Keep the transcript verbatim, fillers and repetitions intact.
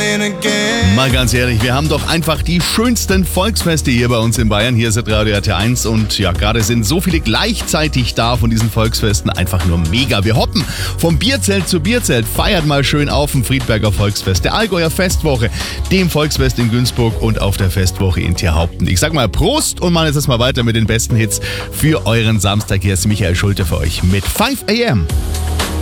Mal ganz ehrlich, wir haben doch einfach die schönsten Volksfeste hier bei uns in Bayern. Hier ist Radio R T eins und ja, gerade sind so viele gleichzeitig da von diesen Volksfesten. Einfach nur mega. Wir hoppen vom Bierzelt zu Bierzelt. Feiert mal schön auf dem Friedberger Volksfest, der Allgäuer Festwoche, dem Volksfest in Günzburg und auf der Festwoche in Tierhaupten. Ich sag mal Prost und machen jetzt mal weiter mit den besten Hits für euren Samstag. Hier ist Michael Schulte für euch mit five a m